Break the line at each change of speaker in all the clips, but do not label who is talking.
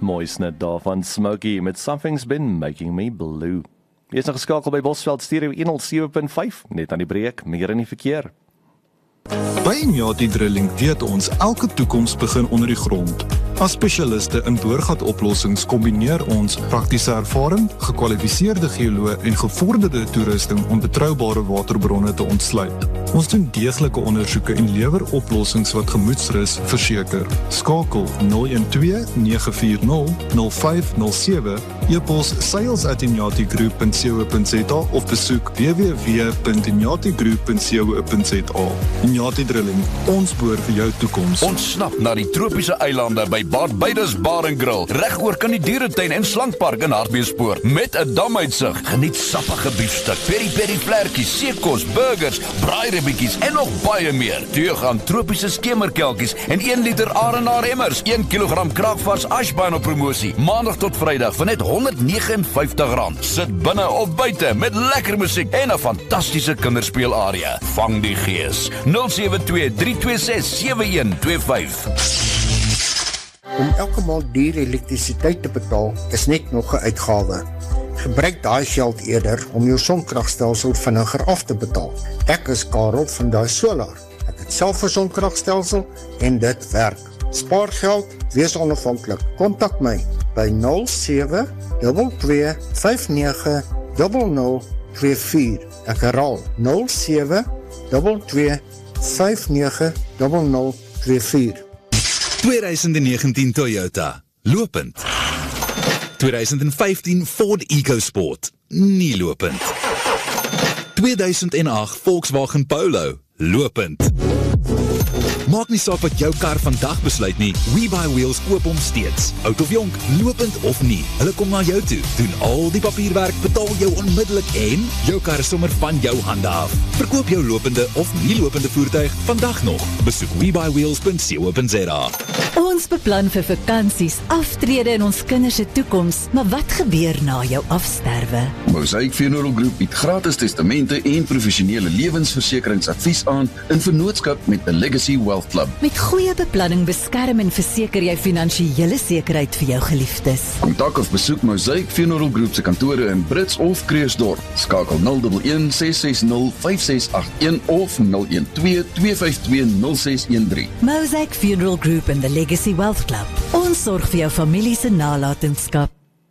Mooi snit daarvan Smokey met Something's Been Making Me Blue. Jy is nog geskakel by Bosveld Stereo 107.5, net aan die breek, meer in die verkeer.
By Inyati Drilling weet ons elke toekoms begin onder die grond. As spesialiste in boorgatoplossings kombineer ons praktiese ervaring, gekwalifiseerde geoloë en gevorderde toerusting om betroubare waterbronne te ontsluit. Ons doen deeglike ondersoeke en lewer oplossings wat gemoedsrus verseker. Skakel 012-940-0507, e-pos sales@inyatigroup.co.za of besoek www.inyatigroup.co.za. Inyati Drilling, ons boor vir jou toekoms.
Ontsnap na die tropiese eilande by Barbados Bar and Grill, reg oor kan die dieretuin en slangpark in Hartbeespoort, met 'n damuitsig. Geniet sappige biefstuk, peri-peri vlekkies, seekos, burgers, braairibbietjies en nog baie meer. 2 gram tropiese skemerkelkies en 1 liter Arenaar emmers, 1 kilogram kraakvars ashbaan op promosie, maandag tot vrydag vir net R159. Sit binne of buite met lekker musiek en 'n fantastiese kinderspeelarea. Vang die gees. 072-326-7125.
Om elke maand duur elektrisiteit te betaal is net nog 'n uitgawe. Gebruik daai geld eerder om jou sonkragstelsel vinniger af te betaal. Ek is Karel van Daai Solar. Ek het self 'n sonkragstelsel en dit werk. Spaar geld, wees onafhanklik. Kontak my by 0722590024. Ek herhaal 0722590024.
2019 Toyota, lopend. 2015 Ford EcoSport, nie lopend. 2008 Volkswagen Polo, lopend. Maak nie saak wat jou kar vandag besluit nie, WeBuyWheels koop hom steeds. Oud of jonk, lopend of nie, hulle kom na jou toe, doen al die papierwerk, betaal jou onmiddellik en jou kar is sommer van jou hande af. Verkoop jou lopende of nie lopende voertuig vandag nog. Besoek WeBuyWheels.co.za.
Ons beplan vir vakansies, aftrede in ons kinders se toekoms, maar wat gebeur na jou afsterwe?
Mosaic Funeral Group bied gratis testamente en professionele lewensversekeringsadvies aan in vennootskap met 'n Legacy Wealth Club.
Met goeie beplanning beskerm en verseker jy finansiële sekerheid vir jou geliefdes.
Kontak of besoek Mosaic Funeral Group se kantore in Brits of Kreersdorp. Skakel 011-660-5681 of 012-252-0613.
Mosaic Funeral Group en the Legacy Wealth Club. Ons sorg vir jou familie se nalatenskap.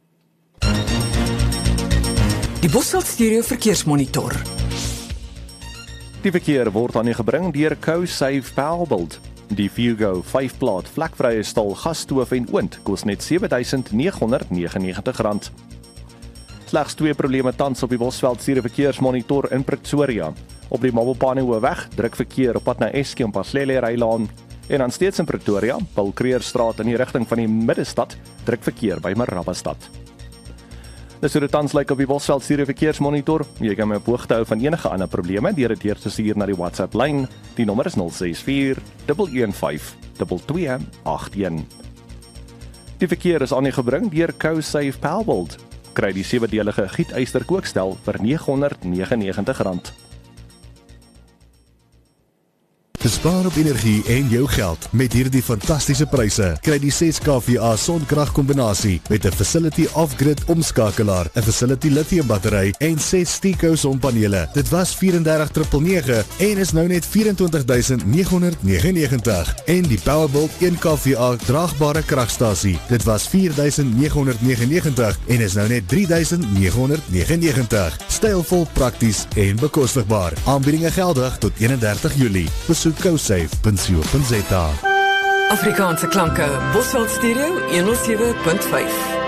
Die Bosveld Stereo Verkeersmonitor.
Die verkeer word aan u gebring deur CoSave Powerbuild. Die Fugo 5-plaat vlakvrye stal gasstoof en oond kos net R7.999. Slegs 2 probleme tans op die Bosveld Stereo Verkeersmonitor in Pretoria. Op die Mabopane-Hoofweg druk verkeer op pad na Eskom Paslele Rylaan en dan steeds in Pretoria, Paul Kreerstraat in die rigting van die middestad, druk verkeer by Marabastad. Dis hoe dit tans lyk op die Bosveld Stereo Verkeersmonitor. Jy kan my op hoogte hou van enige ander probleme deur dit deur te stuur na die WhatsApp lyn. Die nommer is 064 115 2281. Die verkeer is aan u gebring deur CoSave Powerbuild. Kry die 7-delige gieteyster kookstel vir R999.
Bespaar op energie en jou geld met hierdie fantastiese pryse. Kry die 6 kVA sonkragkombinasie met 'n Facility Off-Grid omskakelaar, 'n Facility lithium battery en 6 Steco sonpanele. Dit was $34,999 en is nou net $24,999. En die Powerbuild 1 kVA draagbare kragstasie. Dit was $4,999 en is nou net $3,999. Stylvol, prakties en bekostigbaar. Aanbiedinge geldig tot 31 Julie. Besoek CoSave.co.za.
Afrikaanse klanke, Bosveld Stereo 107.5.